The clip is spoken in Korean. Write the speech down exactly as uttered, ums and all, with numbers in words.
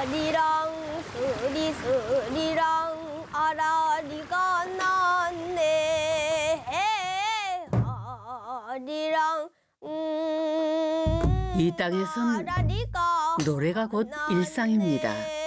아리랑 스리 스리랑 아라리가 났네. 아리랑 음 이 땅에선 아라리가 노래가 곧 일상입니다. 났네.